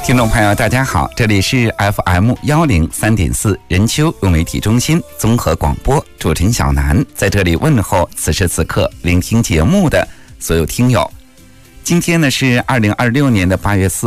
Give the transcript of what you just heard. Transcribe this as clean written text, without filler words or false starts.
听众朋友大家好，这里是 FM103.4 人丘融媒体中心综合广播，主持人小南在这里问候此时此刻聆听节目的所有听友。今天呢是2026年的8月4